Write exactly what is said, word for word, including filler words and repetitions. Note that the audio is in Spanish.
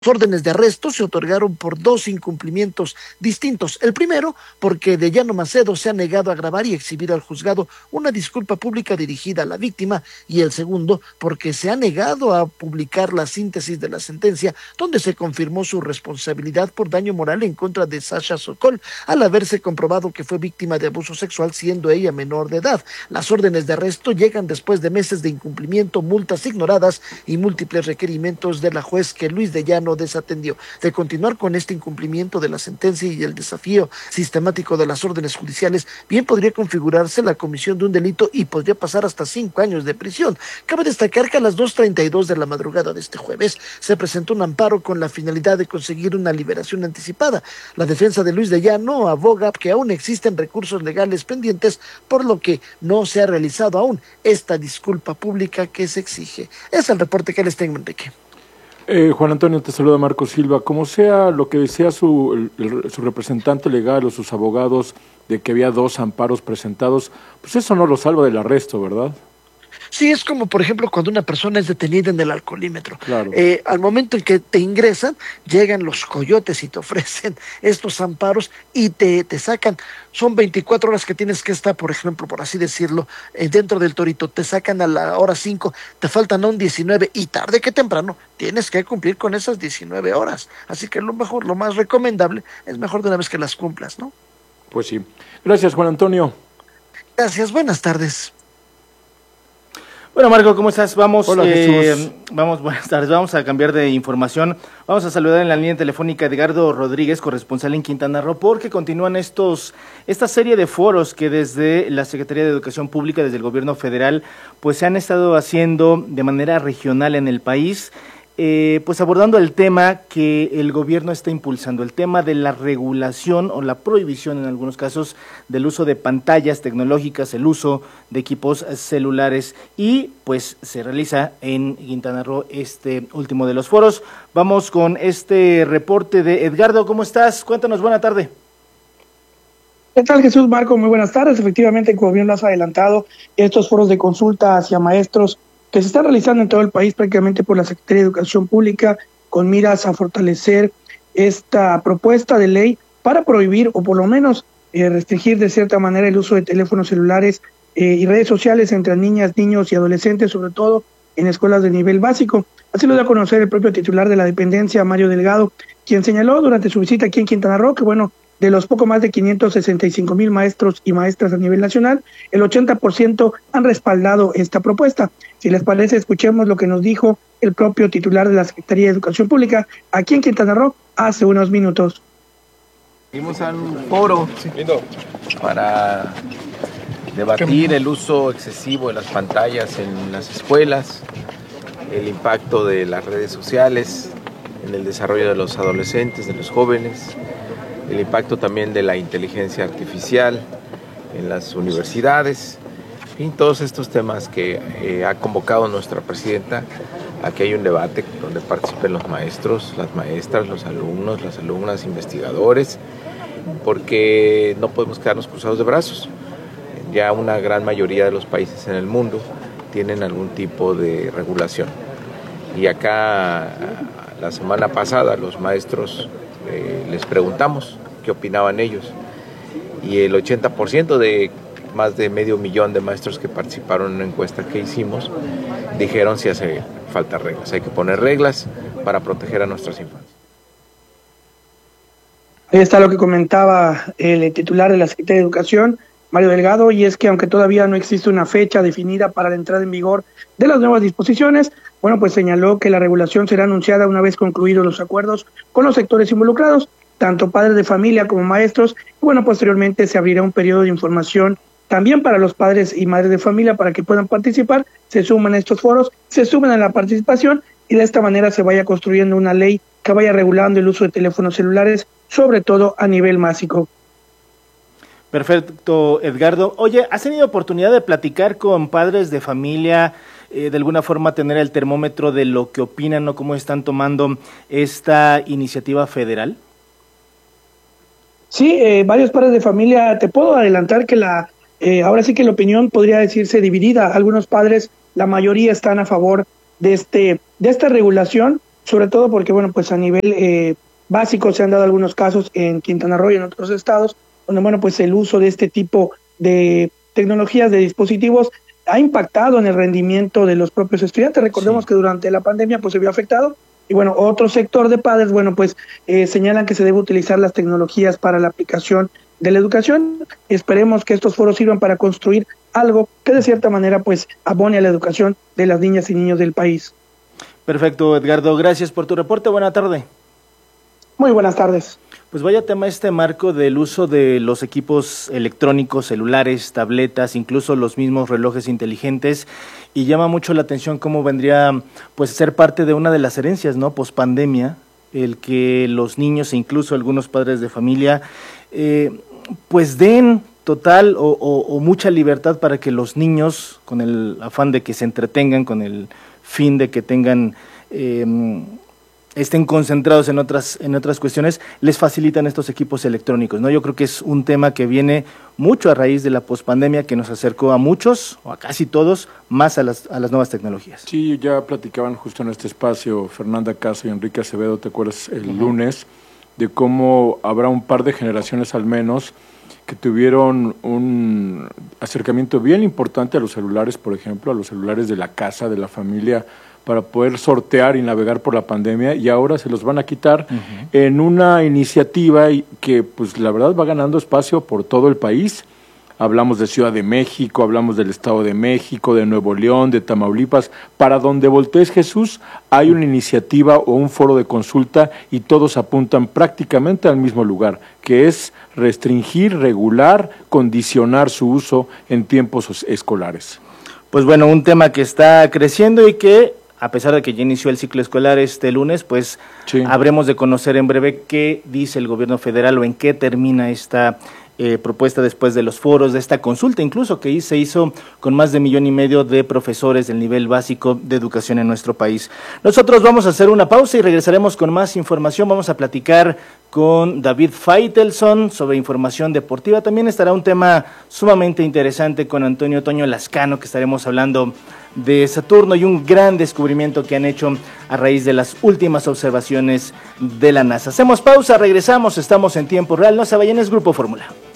órdenes de arresto se otorgaron por dos incumplimientos distintos. El primero, porque de Llano Macedo se ha negado a grabar y exhibir al juzgado una disculpa pública dirigida a la víctima, y el segundo, porque se ha negado a publicar la síntesis de la sentencia, donde se confirmó su responsabilidad por daño moral en contra de Sasha Sokol, al haberse comprobado que fue víctima de abuso sexual siendo ella menor de edad. Las órdenes de arresto llegan después de meses de incumplimiento, multas ignoradas y múltiples requerimientos de la juez que Luis de Llano desatendió. De continuar con este incumplimiento de la sentencia y el desafío sistemático de las órdenes judiciales, bien podría configurarse la comisión de un delito y podría pasar hasta cinco años de prisión. Cabe destacar que a las dos treinta y dos de la madrugada de este jueves se presentó un amparo con la finalidad de conseguir una liberación anticipada. La defensa de Luis de Llano aboga que aún existen recursos legales pendientes, por lo que no se ha realizado aún esta disculpa pública que se exige. Es el reporte que les tengo, Enrique. Eh, Juan Antonio, te saluda Marco Silva. Como sea lo que decía su, el, el, su representante legal o sus abogados de que había dos amparos presentados, pues eso no lo salva del arresto, ¿verdad? Sí, es como, por ejemplo, cuando una persona es detenida en el alcoholímetro. Claro. Eh, al momento en que te ingresan, llegan los coyotes y te ofrecen estos amparos y te, te sacan. Son veinticuatro horas que tienes que estar, por ejemplo, por así decirlo, eh, dentro del torito. Te sacan a la hora cinco, te faltan aún diecinueve y tarde que temprano tienes que cumplir con esas diecinueve horas. Así que lo mejor, lo más recomendable es mejor de una vez que las cumplas, ¿no? Pues sí. Gracias, Juan Antonio. Gracias, buenas tardes. Bueno, Marco, ¿cómo estás? Vamos, Hola, eh, Jesús. Vamos, buenas tardes. Vamos a cambiar de información. Vamos a saludar en la línea telefónica a Edgardo Rodríguez, corresponsal en Quintana Roo, porque continúan estos, esta serie de foros que desde la Secretaría de Educación Pública, desde el gobierno federal, pues se han estado haciendo de manera regional en el país. Eh, pues abordando el tema que el gobierno está impulsando, el tema de la regulación o la prohibición en algunos casos del uso de pantallas tecnológicas, el uso de equipos celulares, y pues se realiza en Quintana Roo este último de los foros. Vamos con este reporte de Edgardo. ¿Cómo estás? Cuéntanos, buena tarde. ¿Qué tal, Jesús? Marco, muy buenas tardes. Efectivamente, como bien lo has adelantado, estos foros de consulta hacia maestros que se están realizando en todo el país prácticamente por la Secretaría de Educación Pública, con miras a fortalecer esta propuesta de ley para prohibir o por lo menos eh, restringir de cierta manera el uso de teléfonos celulares eh, y redes sociales entre niñas, niños y adolescentes, sobre todo en escuelas de nivel básico. Así lo dio a conocer el propio titular de la dependencia, Mario Delgado, quien señaló durante su visita aquí en Quintana Roo que, bueno, de los poco más de quinientos sesenta y cinco mil maestros y maestras a nivel nacional, el ochenta por ciento han respaldado esta propuesta. Si les parece, escuchemos lo que nos dijo el propio titular de la Secretaría de Educación Pública aquí en Quintana Roo hace unos minutos. Seguimos a un foro para debatir el uso excesivo de las pantallas en las escuelas, el impacto de las redes sociales en el desarrollo de los adolescentes, de los jóvenes, el impacto también de la inteligencia artificial en las universidades, en fin, todos estos temas que eh, ha convocado nuestra presidenta a que haya un debate donde participen los maestros, las maestras, los alumnos, las alumnas, investigadores, porque no podemos quedarnos cruzados de brazos. Ya una gran mayoría de los países en el mundo tienen algún tipo de regulación. Y acá, la semana pasada, los maestros eh, les preguntamos qué opinaban ellos. Y el ochenta por ciento de más de medio millón de maestros que participaron en una encuesta que hicimos dijeron si hace falta reglas. Hay que poner reglas para proteger a nuestras infancias. Ahí está lo que comentaba el titular de la Secretaría de Educación, Mario Delgado, y es que aunque todavía no existe una fecha definida para la entrada en vigor de las nuevas disposiciones, bueno, pues señaló que la regulación será anunciada una vez concluidos los acuerdos con los sectores involucrados, tanto padres de familia como maestros, y bueno, posteriormente se abrirá un periodo de información también para los padres y madres de familia para que puedan participar, se suman a estos foros, se sumen a la participación y de esta manera se vaya construyendo una ley que vaya regulando el uso de teléfonos celulares, sobre todo a nivel básico. Perfecto, Edgardo. Oye, ¿has tenido oportunidad de platicar con padres de familia, eh, de alguna forma tener el termómetro de lo que opinan o cómo están tomando esta iniciativa federal? Sí, eh, varios padres de familia, te puedo adelantar que la, eh, ahora sí que la opinión podría decirse dividida. Algunos padres, la mayoría están a favor de este, de esta regulación, sobre todo porque, bueno, pues a nivel eh, básico se han dado algunos casos en Quintana Roo y en otros estados, donde, bueno, pues el uso de este tipo de tecnologías, de dispositivos, ha impactado en el rendimiento de los propios estudiantes. Recordemos sí. que durante la pandemia pues se vio afectado, y bueno, otro sector de padres, bueno, pues eh, señalan que se debe utilizar las tecnologías para la aplicación de la educación. Esperemos que estos foros sirvan para construir algo que de cierta manera pues abone a la educación de las niñas y niños del país. Perfecto, Edgardo, gracias por tu reporte, buena tarde. Muy buenas tardes. Pues vaya tema este, Marco, del uso de los equipos electrónicos, celulares, tabletas, incluso los mismos relojes inteligentes, y llama mucho la atención cómo vendría pues ser parte de una de las herencias, ¿no?, pospandemia, el que los niños e incluso algunos padres de familia eh, pues den total o, o, o mucha libertad para que los niños, con el afán de que se entretengan, con el fin de que tengan eh, estén concentrados en otras en otras cuestiones, les facilitan estos equipos electrónicos, ¿no? Yo creo que es un tema que viene mucho a raíz de la pospandemia, que nos acercó a muchos, o a casi todos, más a las, a las nuevas tecnologías. Sí, ya platicaban justo en este espacio Fernanda Caso y Enrique Acevedo, ¿te acuerdas? El uh-huh. lunes, de cómo habrá un par de generaciones al menos que tuvieron un acercamiento bien importante a los celulares, por ejemplo, a los celulares de la casa, de la familia, para poder sortear y navegar por la pandemia, y ahora se los van a quitar uh-huh. en una iniciativa que pues la verdad va ganando espacio por todo el país. Hablamos de Ciudad de México, hablamos del Estado de México, de Nuevo León, de Tamaulipas. Para donde voltees, Jesús, hay una iniciativa o un foro de consulta y todos apuntan prácticamente al mismo lugar, que es restringir, regular, condicionar su uso en tiempos escolares. Pues bueno, un tema que está creciendo y que, a pesar de que ya inició el ciclo escolar este lunes, pues sí. habremos de conocer en breve qué dice el gobierno federal o en qué termina esta eh, propuesta después de los foros, de esta consulta incluso que se hizo con más de millón y medio de profesores del nivel básico de educación en nuestro país. Nosotros vamos a hacer una pausa y regresaremos con más información. Vamos a platicar con David Faitelson sobre información deportiva. También estará un tema sumamente interesante con Antonio Toño Lascano, que estaremos hablando de Saturno y un gran descubrimiento que han hecho a raíz de las últimas observaciones de la NASA. Hacemos pausa, regresamos, estamos en tiempo real, no se vayan, es Grupo Fórmula.